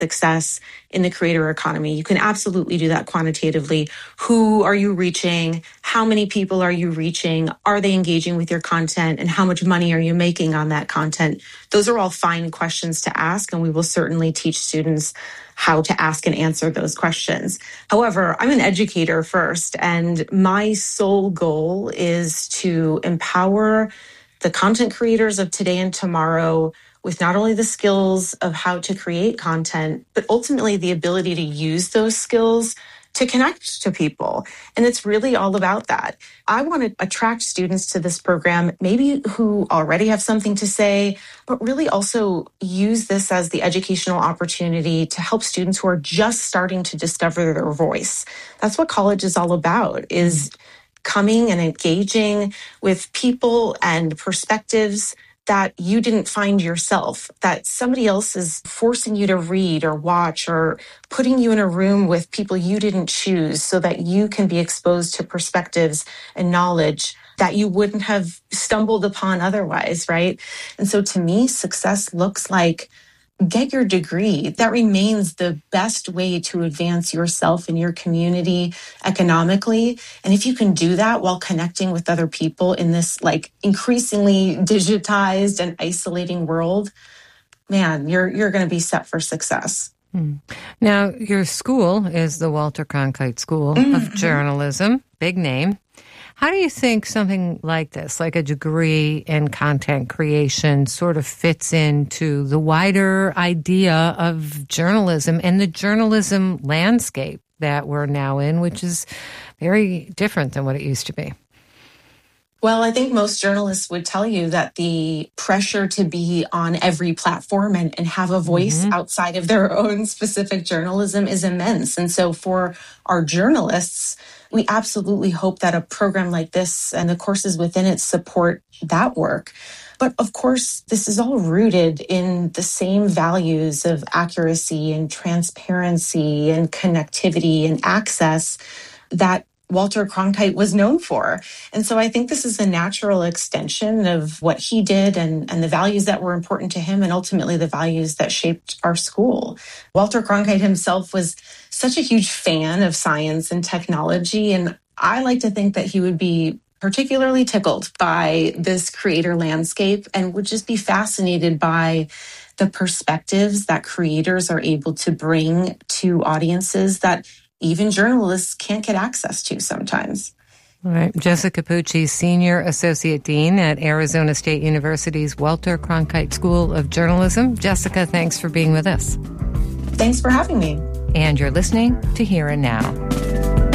success in the creator economy. You can absolutely do that quantitatively. Who are you reaching? How many people are you reaching? Are they engaging with your content? And how much money are you making on that content? Those are all fine questions to ask, and we will certainly teach students how to ask and answer those questions. However, I'm an educator first, and my sole goal is to empower the content creators of today and tomorrow with not only the skills of how to create content, but ultimately the ability to use those skills to connect to people. And it's really all about that. I want to attract students to this program, maybe who already have something to say, but really also use this as the educational opportunity to help students who are just starting to discover their voice. That's what college is all about, is coming and engaging with people and perspectives that you didn't find yourself, that somebody else is forcing you to read or watch or putting you in a room with people you didn't choose so that you can be exposed to perspectives and knowledge that you wouldn't have stumbled upon otherwise, right? And so to me, success looks like get your degree. That remains the best way to advance yourself and your community economically. And if you can do that while connecting with other people in this like increasingly digitized and isolating world, man, you're going to be set for success. Now, your school is the Walter Cronkite School of Journalism, big name. How do you think something like this, like a degree in content creation, sort of fits into the wider idea of journalism and the journalism landscape that we're now in, which is very different than what it used to be? Well, I think most journalists would tell you that the pressure to be on every platform and have a voice outside of their own specific journalism is immense. And so for our journalists, we absolutely hope that a program like this and the courses within it support that work. But of course, this is all rooted in the same values of accuracy and transparency and connectivity and access that Walter Cronkite was known for. And so I think this is a natural extension of what he did and the values that were important to him and ultimately the values that shaped our school. Walter Cronkite himself was such a huge fan of science and technology, and I like to think that he would be particularly tickled by this creator landscape and would just be fascinated by the perspectives that creators are able to bring to audiences that even journalists can't get access to sometimes. All right. Jessica Pucci, Senior Associate Dean at Arizona State University's Walter Cronkite School of Journalism. Jessica, thanks for being with us. Thanks for having me. And you're listening to Here and Now.